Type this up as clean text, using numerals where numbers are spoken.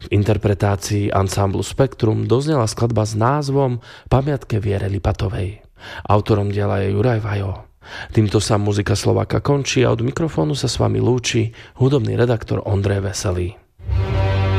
V interpretácii ansamblu Spektrum doznela skladba s názvom Pamiatke Viere Lipatovej. Autorom diela je Juraj Vajo. Týmto sa Muzika Slováka končí a od mikrofónu sa s vami lúči hudobný redaktor Ondrej Veselý.